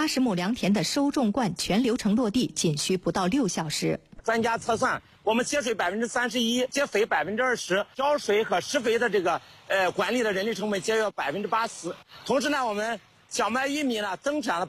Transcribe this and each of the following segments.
80亩良田的收种灌全流程落地仅需不到6小时。 专家测算，我们节水31%，节肥20%，浇水和施肥的这个管理的人力成本节约80%。同时呢，我们小麦、玉米呢增产了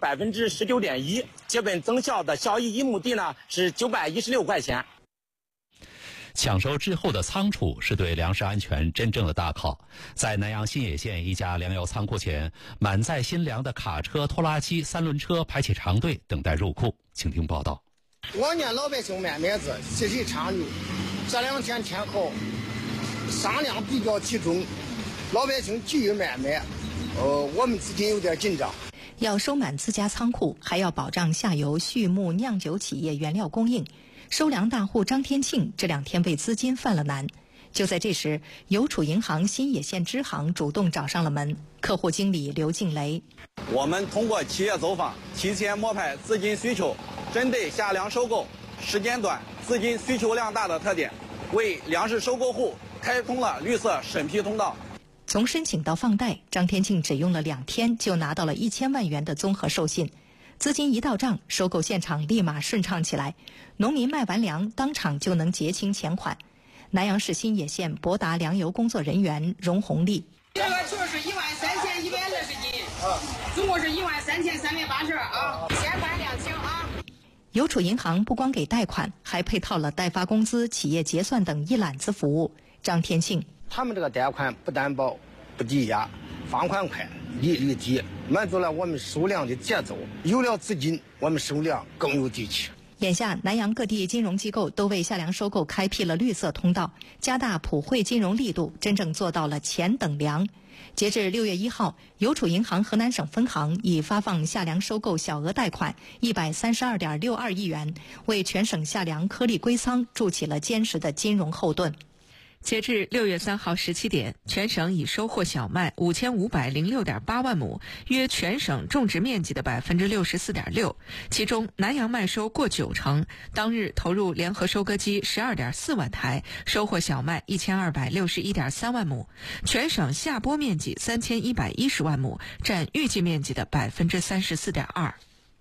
19.1%，基本增效的效益1亩地呢是916块钱。 抢收之后的仓储是对粮食安全真正的大考。在南阳新野县一家粮油仓库前，满载新粮的卡车、拖拉机、3轮车排起长队等待入库。请听报道。 往年老百姓买麦子细水长流，这2天天后商量比较集中，老百姓急于买麦，我们资金有点紧张。 要收满自家仓库，还要保障下游畜牧酿酒企业原料供应。收粮大户张天庆这2天为资金犯了难。就在这时，邮储银行新野县支行主动找上了门。客户经理刘静雷： 我们通过企业走访，提前摸排资金需求，针对夏粮收购时间短、资金需求量大的特点，为粮食收购户开通了绿色审批通道。 从申请到放贷，张天庆只用了2天就拿到了1000万元的综合授信。资金一到账，收购现场立马顺畅起来，农民卖完粮当场就能结清钱款。南阳市新野县博达粮油工作人员荣红丽： 这个球是13120斤，总共是13382啊，先办2清啊。 邮储银行不光给贷款，还配套了代发工资、企业结算等一揽子服务。张天庆： 他们这个贷款不担保、不抵押，放款快，利率低，满足了我们收粮的节奏。有了资金，我们收粮更有底气。 眼下，南阳各地金融机构都为夏粮收购开辟了绿色通道，加大普惠金融力度，真正做到了钱等粮。截至6月1号，邮储银行河南省分行已发放夏粮收购小额贷款132.62亿元，为全省夏粮颗粒归仓筑起了坚实的金融后盾。 截至6月3号17点，全省已收获小麦5506.8万亩，约全省种植面积的64.6%。其中，南阳麦收过90%，当日投入联合收割机12.4万台，收获小麦1261.3万亩。全省下播面积3110万亩，占预计面积的34.2%。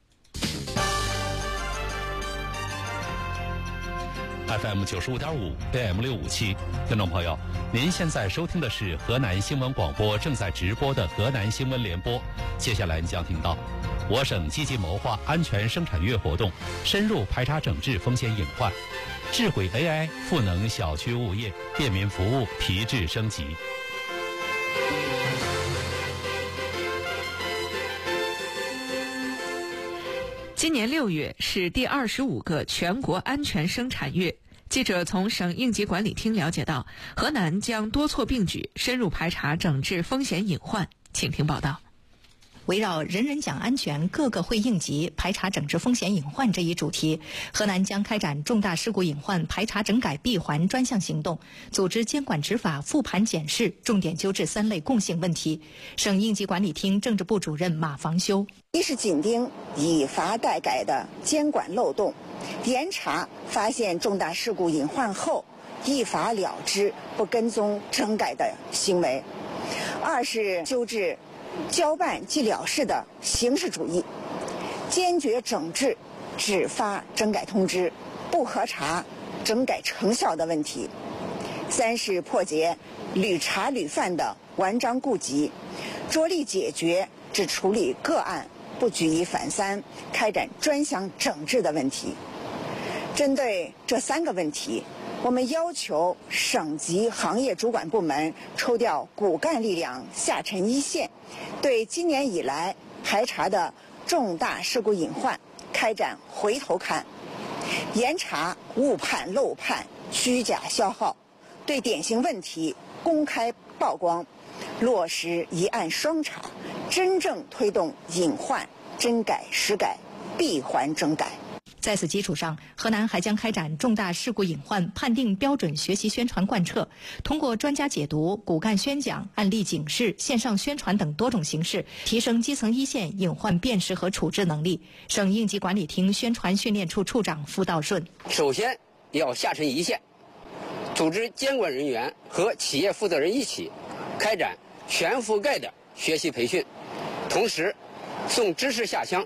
FM 95.5 AM 657，听众朋友，您现在收听的是河南新闻广播正在直播的河南新闻联播。接下来你将听到，我省积极谋划安全生产月活动，深入排查整治风险隐患；智慧 AI 赋能小区物业，便民服务提质升级。 今年6月是第25个全国安全生产月。记者从省应急管理厅了解到，河南将多措并举，深入排查整治风险隐患。请听报道。 围绕人人讲安全，个个会应急，排查整治风险隐患这一主题，河南将开展重大事故隐患排查整改闭环专项行动，组织监管执法复盘检视，重点纠治3类共性问题。省应急管理厅政治部主任马房修： 一是紧盯以罚代改的监管漏洞，严查发现重大事故隐患后一罚了之，不跟踪整改的行为；二是纠治交办即了事的形式主义，坚决整治只发整改通知不核查整改成效的问题；三是破解屡查屡犯的顽瘴痼疾，着力解决只处理个案不举一反三，开展专项整治的问题。针对这3个问题，我们要求省级行业主管部门抽调骨干力量下沉一线，对今年以来排查的重大事故隐患开展回头看，严查误判漏判、虚假消耗，对典型问题公开曝光，落实一案双查，真正推动隐患真改实改、闭环整改。 在此基础上，河南还将开展重大事故隐患判定标准学习宣传贯彻，通过专家解读、骨干宣讲、案例警示、线上宣传等多种形式，提升基层一线隐患辨识和处置能力。省应急管理厅宣传训练处处长付道顺： 首先要下沉一线，组织监管人员和企业负责人一起开展全覆盖的学习培训，同时送知识下乡，